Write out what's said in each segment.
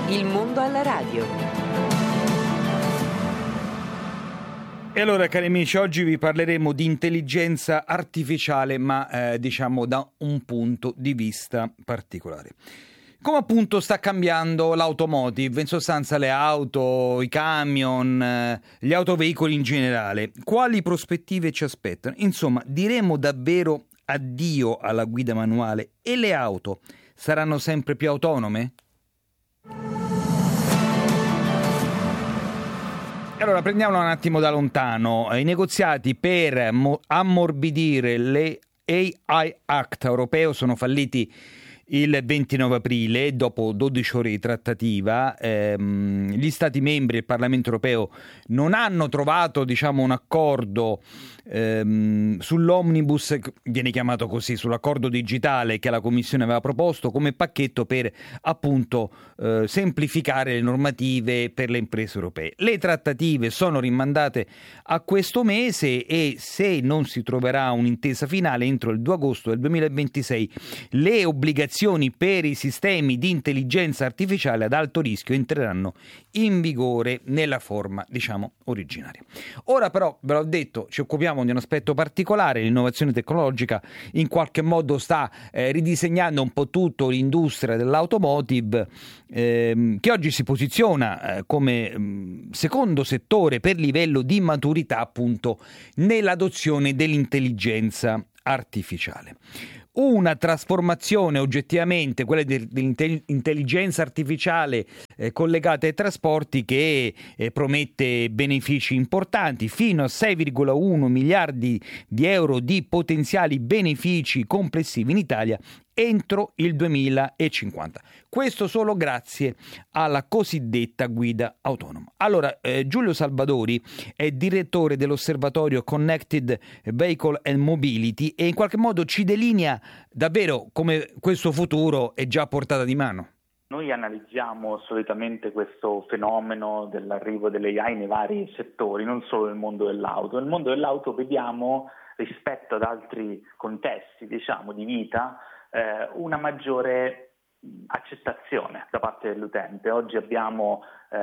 Il mondo alla radio. E allora, cari amici, oggi vi parleremo di intelligenza artificiale, ma diciamo da un punto di vista particolare. Come appunto sta cambiando l'automotive, in sostanza le auto, i camion, gli autoveicoli in generale. Quali prospettive ci aspettano? Insomma, diremo davvero addio alla guida manuale e le auto saranno sempre più autonome? Allora, prendiamola un attimo da lontano. I negoziati per ammorbidire le AI Act europeo sono falliti il 29 aprile, dopo 12 ore di trattativa. Gli Stati membri e il Parlamento europeo non hanno trovato, diciamo, un accordo sull'omnibus, viene chiamato così, sull'accordo digitale che la Commissione aveva proposto come pacchetto per appunto semplificare le normative per le imprese europee. Le trattative sono rimandate a questo mese e se non si troverà un'intesa finale entro il 2 agosto del 2026, le obbligazioni per i sistemi di intelligenza artificiale ad alto rischio entreranno in vigore nella forma, diciamo, originaria. Ora però, ve l'ho detto, ci occupiamo di un aspetto particolare. L'innovazione tecnologica in qualche modo sta ridisegnando un po' tutto l'industria dell'automotive, che oggi si posiziona come secondo settore per livello di maturità appunto nell'adozione dell'intelligenza artificiale. Una trasformazione oggettivamente, quella dell'intelligenza artificiale collegata ai trasporti, che promette benefici importanti, fino a 6,1 miliardi di euro di potenziali benefici complessivi in Italia entro il 2050. Questo solo grazie alla cosiddetta guida autonoma. Allora, Giulio Salvadori è direttore dell'osservatorio Connected Vehicle and Mobility e in qualche modo ci delinea davvero come questo futuro è già a portata di mano. Noi analizziamo solitamente questo fenomeno dell'arrivo delle AI nei vari settori, non solo nel mondo dell'auto. Nel mondo dell'auto vediamo, rispetto ad altri contesti, diciamo, di vita, una maggiore accettazione da parte dell'utente. Oggi abbiamo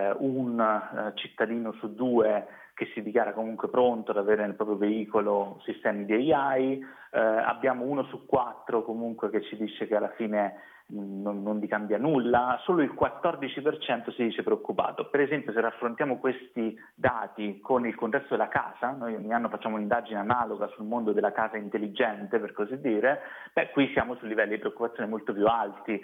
un cittadino su due che si dichiara comunque pronto ad avere nel proprio veicolo sistemi di AI, abbiamo 1 su 4 comunque che ci dice che alla fine non gli cambia nulla, solo il 14% si dice preoccupato. Per esempio, se raffrontiamo questi dati con il contesto della casa, noi ogni anno facciamo un'indagine analoga sul mondo della casa intelligente, per così dire, qui siamo su livelli di preoccupazione molto più alti.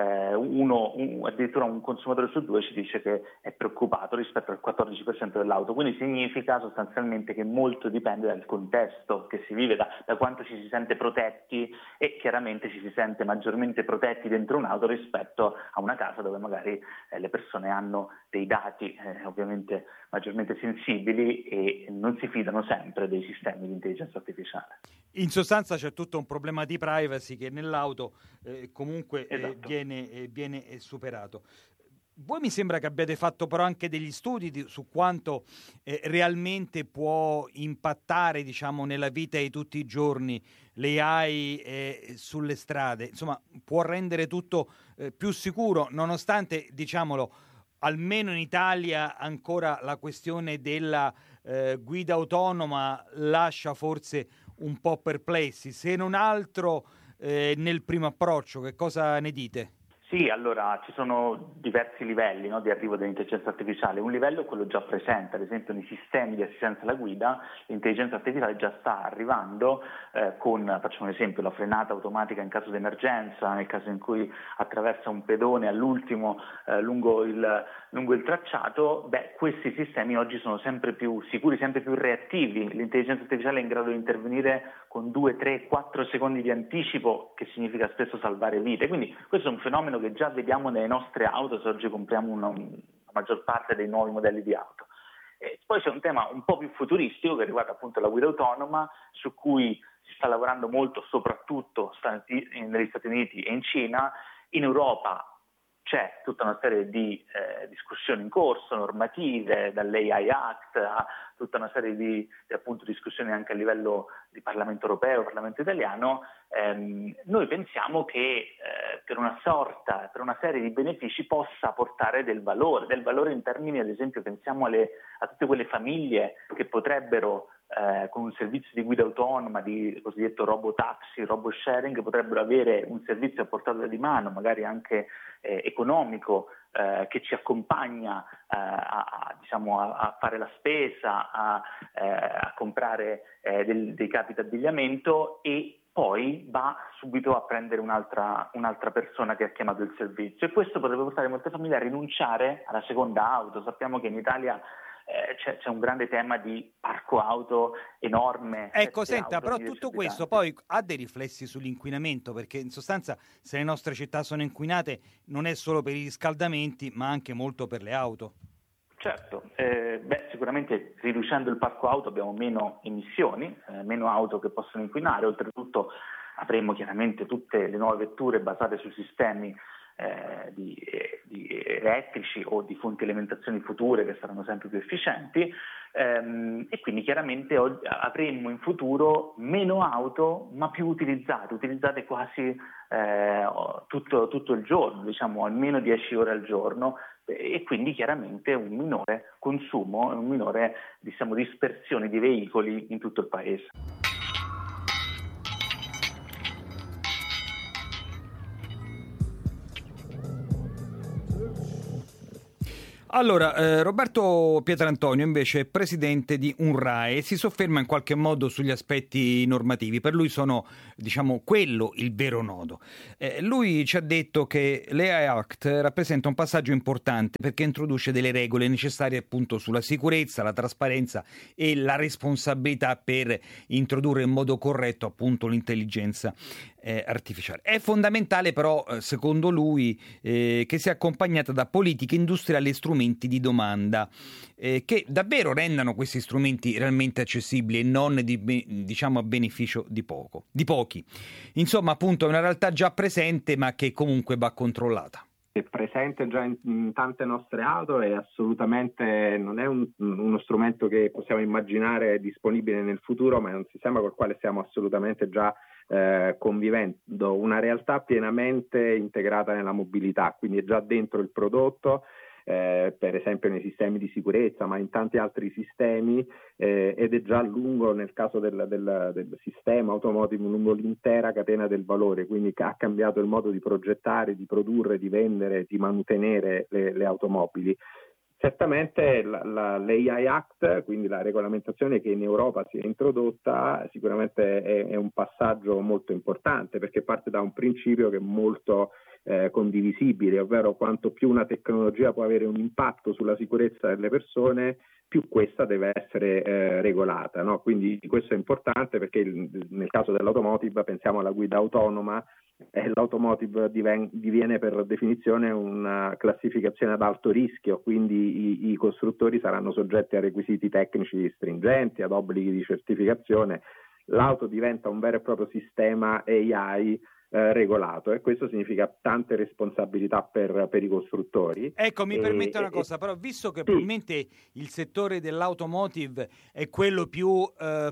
Addirittura un consumatore su 2 ci dice che è preoccupato rispetto al 14% dell'auto, quindi significa sostanzialmente che molto dipende dal contesto che si vive, da quanto ci si sente protetti, e chiaramente ci si sente maggiormente protetti dentro un'auto rispetto a una casa dove magari le persone hanno dei dati ovviamente maggiormente sensibili e non si fidano sempre dei sistemi di intelligenza artificiale. In sostanza c'è tutto un problema di privacy che nell'auto comunque esatto. viene superato. Voi mi sembra che abbiate fatto però anche degli studi su quanto realmente può impattare, diciamo, nella vita di tutti i giorni le AI sulle strade. Insomma, può rendere tutto più sicuro, nonostante, diciamolo, almeno in Italia ancora la questione della guida autonoma lascia forse un po' perplessi. Se non altro nel primo approccio, che cosa ne dite? Sì, allora ci sono diversi livelli, no, di arrivo dell'intelligenza artificiale. Un livello è quello già presente, ad esempio nei sistemi di assistenza alla guida, l'intelligenza artificiale già sta arrivando con, facciamo un esempio, la frenata automatica in caso di emergenza, nel caso in cui attraversa un pedone all'ultimo lungo il tracciato. Questi sistemi oggi sono sempre più sicuri, sempre più reattivi. L'intelligenza artificiale è in grado di intervenire con 2, 3, 4 secondi di anticipo, che significa spesso salvare vite. Quindi questo è un fenomeno che già vediamo nelle nostre auto se oggi compriamo la maggior parte dei nuovi modelli di auto. E poi c'è un tema un po' più futuristico che riguarda appunto la guida autonoma, su cui si sta lavorando molto soprattutto negli Stati Uniti e in Cina. In Europa c'è tutta una serie di discussioni in corso, normative, dall'AI Act a tutta una serie di appunto discussioni anche a livello di Parlamento europeo, Parlamento italiano. Noi pensiamo che per una serie di benefici possa portare del valore in termini, ad esempio, pensiamo a tutte quelle famiglie che potrebbero con un servizio di guida autonoma, di cosiddetto robotaxi, robot sharing, potrebbero avere un servizio a portata di mano, magari anche economico, che ci accompagna a fare la spesa, a comprare dei capi d'abbigliamento, e poi va subito a prendere un'altra persona che ha chiamato il servizio, e questo potrebbe portare molte famiglie a rinunciare alla seconda auto. Sappiamo che in Italia c'è un grande tema di parco auto enorme. Ecco, senta, però tutto questo poi ha dei riflessi sull'inquinamento, perché in sostanza se le nostre città sono inquinate non è solo per i riscaldamenti, ma anche molto per le auto. Certo, sicuramente riducendo il parco auto abbiamo meno emissioni, meno auto che possono inquinare, oltretutto avremo chiaramente tutte le nuove vetture basate su sistemi di elettrici o di fonti di alimentazione future che saranno sempre più efficienti, e quindi chiaramente avremo in futuro meno auto ma più utilizzate quasi tutto il giorno, diciamo almeno 10 ore al giorno, e quindi chiaramente un minore consumo e un minore dispersione di veicoli in tutto il paese. Allora, Roberto Pietrantonio invece è presidente di UNRAE e si sofferma in qualche modo sugli aspetti normativi. Per lui sono, quello il vero nodo. Lui ci ha detto che l'AI Act rappresenta un passaggio importante perché introduce delle regole necessarie appunto sulla sicurezza, la trasparenza e la responsabilità per introdurre in modo corretto appunto l'intelligenza artificiale. È fondamentale però, secondo lui, che sia accompagnata da politiche industriali e strumenti di domanda che davvero rendano questi strumenti realmente accessibili e non a beneficio di pochi. Insomma, appunto, è una realtà già presente ma che comunque va controllata. È presente già in tante nostre auto e assolutamente non è uno strumento che possiamo immaginare disponibile nel futuro, ma è un sistema col quale stiamo assolutamente già convivendo, una realtà pienamente integrata nella mobilità, quindi è già dentro il prodotto, per esempio nei sistemi di sicurezza, ma in tanti altri sistemi, ed è già lungo nel caso del sistema automotive, lungo l'intera catena del valore, quindi ha cambiato il modo di progettare, di produrre, di vendere, di mantenere le automobili. Certamente l'AI Act, quindi la regolamentazione che in Europa si è introdotta, sicuramente è un passaggio molto importante, perché parte da un principio che è molto condivisibile, ovvero quanto più una tecnologia può avere un impatto sulla sicurezza delle persone, più questa deve essere regolata, no? Quindi questo è importante perché nel caso dell'automotive pensiamo alla guida autonoma, l'automotive diviene per definizione una classificazione ad alto rischio, quindi i costruttori saranno soggetti a requisiti tecnici stringenti, ad obblighi di certificazione. L'auto diventa un vero e proprio sistema AI regolato, e questo significa tante responsabilità per i costruttori. Ecco, mi permette una cosa, però visto che probabilmente il settore dell'automotive è quello più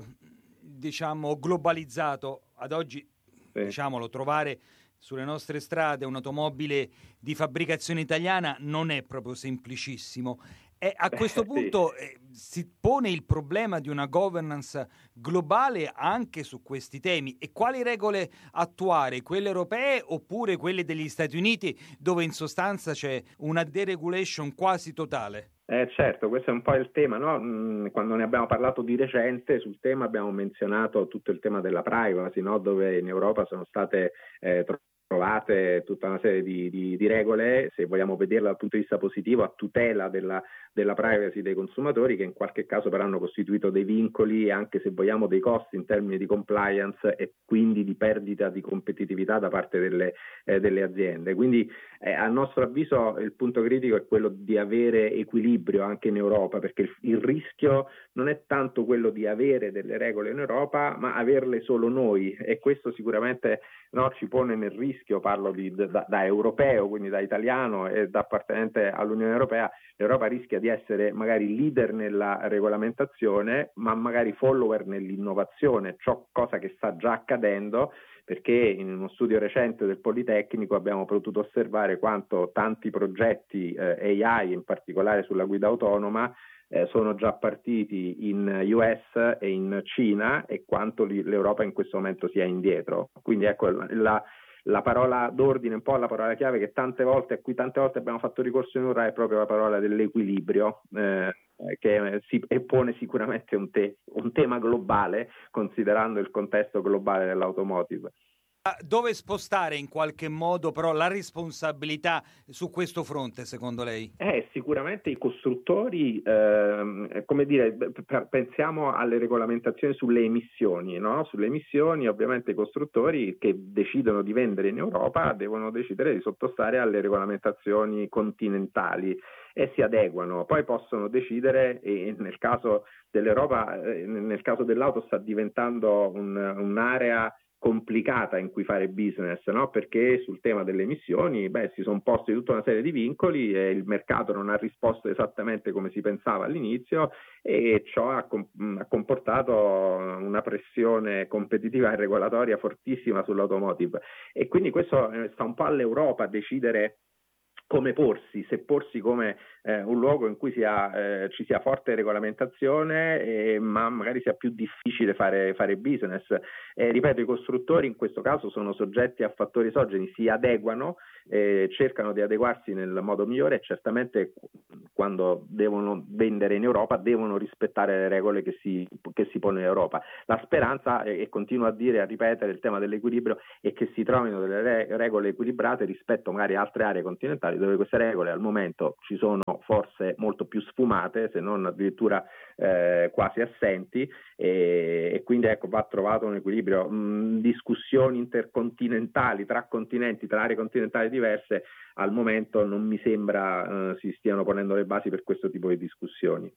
globalizzato ad oggi, trovare sulle nostre strade un'automobile di fabbricazione italiana non è proprio semplicissimo. E a questo punto si pone il problema di una governance globale anche su questi temi. E quali regole attuare? Quelle europee oppure quelle degli Stati Uniti, dove in sostanza c'è una deregulation quasi totale? Certo, questo è un po' il tema, no? Quando ne abbiamo parlato di recente sul tema abbiamo menzionato tutto il tema della privacy, no? Dove in Europa sono state trovate tutta una serie di regole, se vogliamo vederla dal punto di vista positivo, a tutela della privacy dei consumatori, che in qualche caso però hanno costituito dei vincoli e anche, se vogliamo, dei costi in termini di compliance e quindi di perdita di competitività da parte delle aziende. Quindi a nostro avviso il punto critico è quello di avere equilibrio anche in Europa, perché il rischio non è tanto quello di avere delle regole in Europa, ma averle solo noi, e questo sicuramente ci pone nel rischio rischio, parlo da europeo, quindi da italiano e da appartenente all'Unione Europea, l'Europa rischia di essere magari leader nella regolamentazione, ma magari follower nell'innovazione, cosa che sta già accadendo, perché in uno studio recente del Politecnico abbiamo potuto osservare quanto tanti progetti AI, in particolare sulla guida autonoma, sono già partiti in US e in Cina, e quanto l'Europa in questo momento sia indietro. Quindi ecco, la parola d'ordine, un po' la parola chiave a cui tante volte abbiamo fatto ricorso in Ura, è proprio la parola dell'equilibrio, che pone sicuramente un tema globale, considerando il contesto globale dell'automotive. Dove spostare in qualche modo però la responsabilità su questo fronte, secondo lei? Sicuramente i costruttori, come dire, pensiamo alle regolamentazioni sulle emissioni, no? Sulle emissioni ovviamente i costruttori che decidono di vendere in Europa devono decidere di sottostare alle regolamentazioni continentali e si adeguano. Poi possono decidere, e nel caso dell'Europa, nel caso dell'auto sta diventando un'area complicata in cui fare business, no? Perché sul tema delle emissioni si sono posti tutta una serie di vincoli e il mercato non ha risposto esattamente come si pensava all'inizio, e ciò ha comportato una pressione competitiva e regolatoria fortissima sull'automotive, e quindi questo sta un po' all'Europa decidere come porsi, se porsi come un luogo in cui ci sia forte regolamentazione, ma magari sia più difficile fare business. Ripeto, i costruttori in questo caso sono soggetti a fattori esogeni, si adeguano, cercano di adeguarsi nel modo migliore, e certamente quando devono vendere in Europa devono rispettare le regole che si pone in Europa. La speranza, e continuo a ripetere il tema dell'equilibrio, è che si trovino delle regole equilibrate rispetto magari a altre aree continentali, dove queste regole al momento ci sono forse molto più sfumate, se non addirittura quasi assenti, e quindi ecco, va trovato un equilibrio. Discussioni intercontinentali tra continenti, tra aree continentali diverse, al momento non mi sembra si stiano ponendo le basi per questo tipo di discussioni.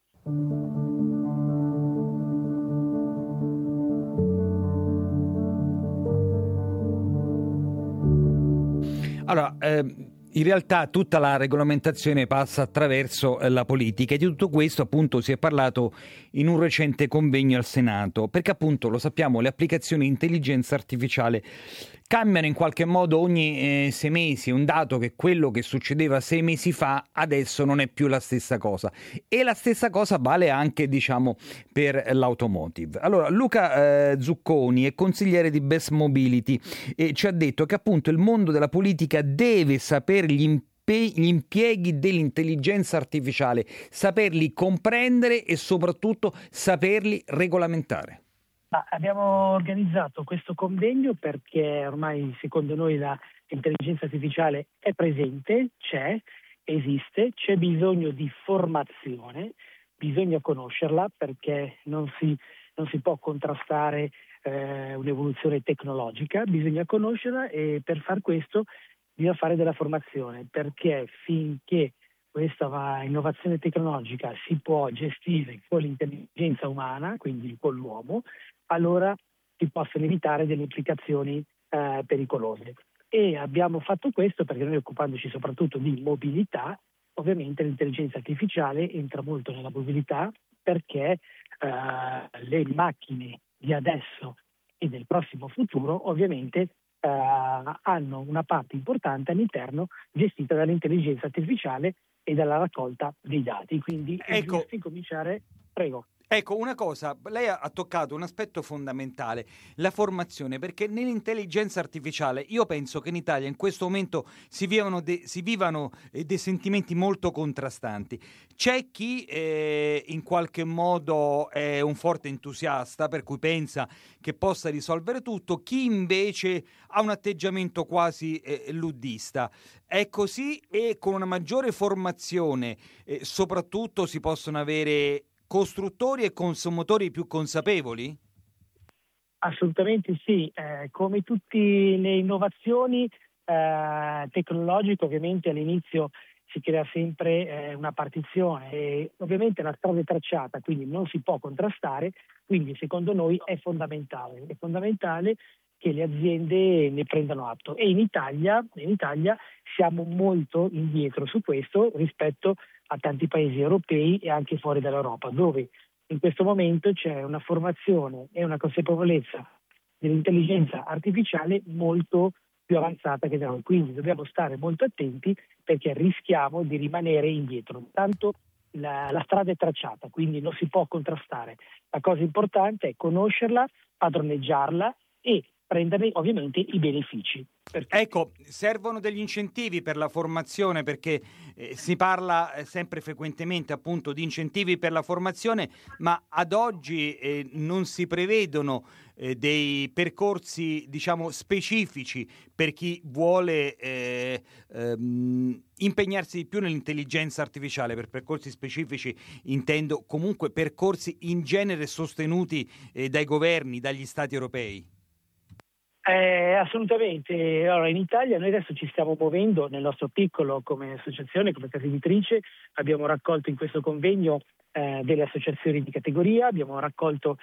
Allora, in realtà tutta la regolamentazione passa attraverso la politica, e di tutto questo appunto si è parlato in un recente convegno al Senato, perché appunto lo sappiamo, le applicazioni di intelligenza artificiale cambiano in qualche modo ogni 6 mesi, un dato che quello che succedeva 6 mesi fa adesso non è più la stessa cosa, e la stessa cosa vale anche per l'automotive. Allora Luca Zucconi è consigliere di Best Mobility e ci ha detto che appunto il mondo della politica deve sapere gli impieghi dell'intelligenza artificiale, saperli comprendere e soprattutto saperli regolamentare. Abbiamo organizzato questo convegno perché ormai secondo noi l'intelligenza artificiale è presente, esiste, c'è bisogno di formazione, bisogna conoscerla perché non si può contrastare un'evoluzione tecnologica, bisogna conoscerla, e per far questo bisogna fare della formazione, perché finché questa innovazione tecnologica si può gestire con l'intelligenza umana, quindi con l'uomo, allora si possono evitare delle implicazioni pericolose. E abbiamo fatto questo perché noi, occupandoci soprattutto di mobilità, ovviamente l'intelligenza artificiale entra molto nella mobilità, perché le macchine di adesso e del prossimo futuro ovviamente hanno una parte importante all'interno gestita dall'intelligenza artificiale e dalla raccolta dei dati. Quindi è giusto incominciare. Prego. Ecco, una cosa, lei ha toccato un aspetto fondamentale, la formazione, perché nell'intelligenza artificiale io penso che in Italia in questo momento si vivano dei sentimenti molto contrastanti. C'è chi in qualche modo è un forte entusiasta, per cui pensa che possa risolvere tutto, chi invece ha un atteggiamento quasi luddista. È così, e con una maggiore formazione soprattutto si possono avere costruttori e consumatori più consapevoli? Assolutamente sì, come tutte le innovazioni tecnologiche, ovviamente all'inizio si crea sempre una partizione, e ovviamente la strada è tracciata, quindi non si può contrastare, quindi secondo noi è fondamentale che le aziende ne prendano atto. E in Italia siamo molto indietro su questo rispetto a tanti paesi europei e anche fuori dall'Europa, dove in questo momento c'è una formazione e una consapevolezza dell'intelligenza artificiale molto più avanzata che da noi. Quindi dobbiamo stare molto attenti perché rischiamo di rimanere indietro. Tanto la strada è tracciata, quindi non si può contrastare. La cosa importante è conoscerla, padroneggiarla e prenderne ovviamente i benefici. Ecco, servono degli incentivi per la formazione, perché si parla sempre frequentemente appunto di incentivi per la formazione, ma ad oggi non si prevedono dei percorsi, diciamo, specifici per chi vuole impegnarsi di più nell'intelligenza artificiale. Per percorsi specifici intendo comunque percorsi in genere sostenuti dai governi, dagli stati europei. Assolutamente. Allora, in Italia noi adesso ci stiamo muovendo nel nostro piccolo come associazione, come casa editrice. Abbiamo raccolto in questo convegno delle associazioni di categoria, abbiamo raccolto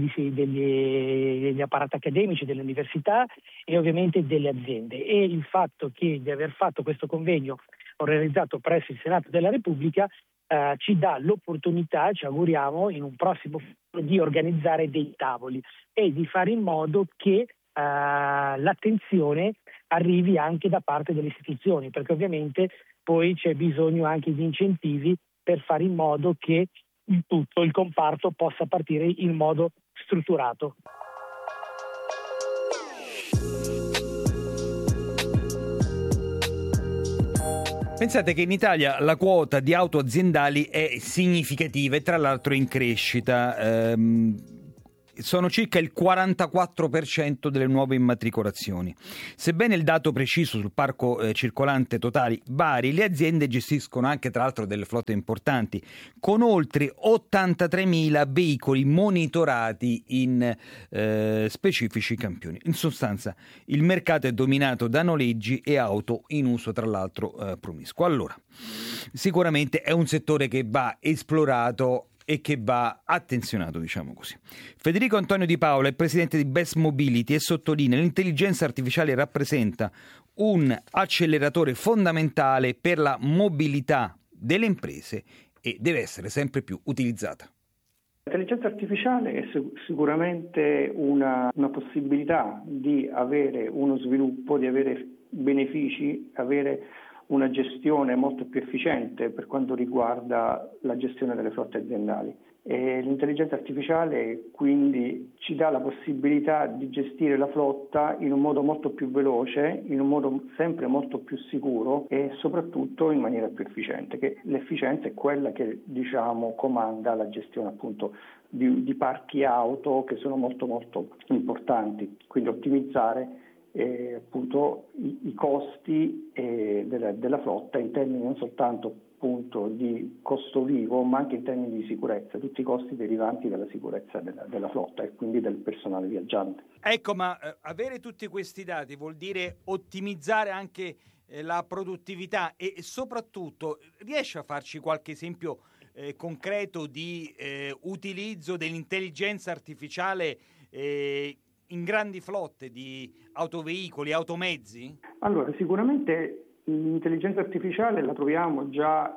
degli apparati accademici, delle università e ovviamente delle aziende. E il fatto di aver fatto questo convegno organizzato presso il Senato della Repubblica ci dà l'opportunità, ci auguriamo, in un prossimo futuro di organizzare dei tavoli e di fare in modo che l'attenzione arrivi anche da parte delle istituzioni, perché ovviamente poi c'è bisogno anche di incentivi per fare in modo che tutto il comparto possa partire in modo strutturato. Pensate che in Italia la quota di auto aziendali è significativa e tra l'altro in crescita. Sono circa il 44% delle nuove immatricolazioni. Sebbene il dato preciso sul parco circolante totali vari, le aziende gestiscono anche tra l'altro delle flotte importanti, con oltre 83.000 veicoli monitorati in specifici campioni. In sostanza, il mercato è dominato da noleggi e auto in uso tra l'altro promiscuo. Allora, sicuramente è un settore che va esplorato e che va attenzionato, diciamo così. Federico Antonio Di Paola è presidente di Best Mobility e sottolinea che l'intelligenza artificiale rappresenta un acceleratore fondamentale per la mobilità delle imprese e deve essere sempre più utilizzata. L'intelligenza artificiale è sicuramente una possibilità di avere uno sviluppo, di avere benefici, avere una gestione molto più efficiente per quanto riguarda la gestione delle flotte aziendali. E l'intelligenza artificiale quindi ci dà la possibilità di gestire la flotta in un modo molto più veloce, in un modo sempre molto più sicuro e soprattutto in maniera più efficiente, che l'efficienza è quella che comanda la gestione appunto di parchi auto che sono molto molto importanti, quindi ottimizzare appunto i costi della flotta in termini non soltanto appunto di costo vivo ma anche in termini di sicurezza, tutti i costi derivanti dalla sicurezza della flotta e quindi del personale viaggiante. Ecco, ma avere tutti questi dati vuol dire ottimizzare anche la produttività e soprattutto riesce a farci qualche esempio concreto di utilizzo dell'intelligenza artificiale in grandi flotte di autoveicoli, automezzi? Allora, sicuramente l'intelligenza artificiale la troviamo già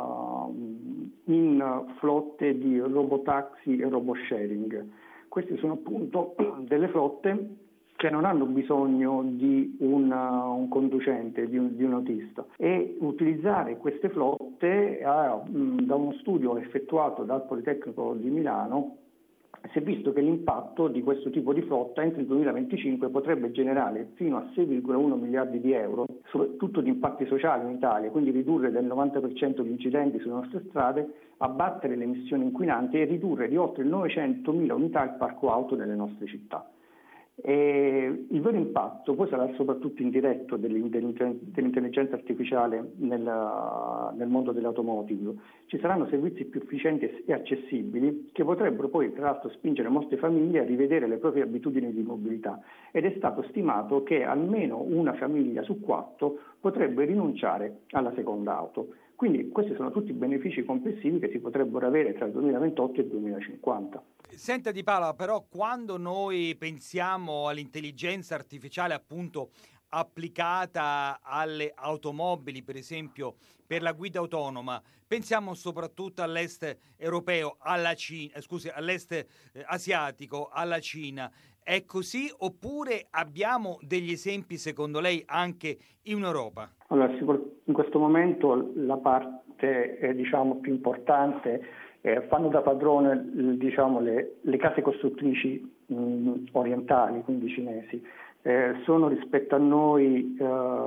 in flotte di robotaxi e robosharing. Queste sono appunto delle flotte che non hanno bisogno di un conducente, di un autista. E utilizzare queste flotte, da uno studio effettuato dal Politecnico di Milano, si è visto che l'impatto di questo tipo di flotta entro il 2025 potrebbe generare fino a 6,1 miliardi di euro, soprattutto di impatti sociali in Italia, quindi ridurre del 90% gli incidenti sulle nostre strade, abbattere le emissioni inquinanti e ridurre di oltre 900.000 unità il parco auto nelle nostre città. E il vero impatto poi sarà soprattutto indiretto dell'intelligenza artificiale dell'automotive. Ci saranno servizi più efficienti e accessibili che potrebbero poi tra l'altro spingere molte famiglie a rivedere le proprie abitudini di mobilità, ed è stato stimato che almeno una famiglia su 4 potrebbe rinunciare alla seconda auto. Quindi questi sono tutti benefici complessivi che si potrebbero avere tra il 2028 e il 2050. Senta Di Paola, però quando noi pensiamo all'intelligenza artificiale appunto applicata alle automobili, per esempio per la guida autonoma, pensiamo soprattutto all'est europeo, all'est asiatico, alla Cina. È così oppure abbiamo degli esempi secondo lei anche in Europa? Allora, in questo momento la parte più importante fanno da padrone le case costruttrici orientali, quindi cinesi. Sono rispetto a noi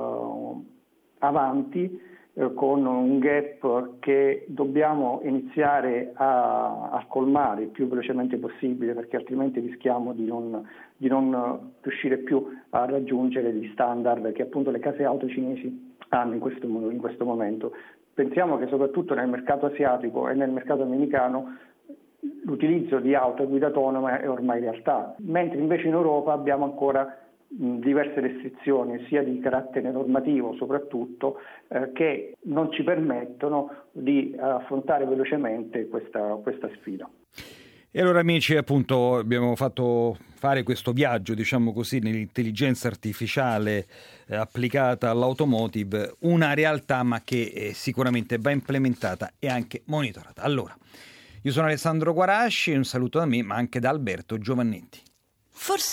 avanti con un gap che dobbiamo iniziare a colmare il più velocemente possibile, perché altrimenti rischiamo di non riuscire più a raggiungere gli standard che appunto le case auto cinesi hanno in questo momento. Pensiamo che soprattutto nel mercato asiatico e nel mercato americano l'utilizzo di auto a guida autonoma è ormai realtà, mentre invece in Europa abbiamo ancora diverse restrizioni, sia di carattere normativo soprattutto, che non ci permettono di affrontare velocemente questa sfida. E allora amici, appunto abbiamo fatto fare questo viaggio, diciamo così, nell'intelligenza artificiale applicata all'automotive, una realtà ma che sicuramente va implementata e anche monitorata. Allora, io sono Alessandro Guarasci, un saluto da me ma anche da Alberto Giovannetti.